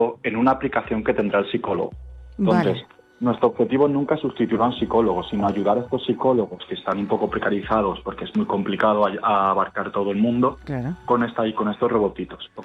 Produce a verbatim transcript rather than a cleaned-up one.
en una aplicación que tendrá el psicólogo. Entonces, Vale. nuestro objetivo nunca es sustituir a un psicólogo, sino ayudar a estos psicólogos que están un poco precarizados porque es muy complicado a- a abarcar todo el mundo Claro. con esta y con estos robotitos.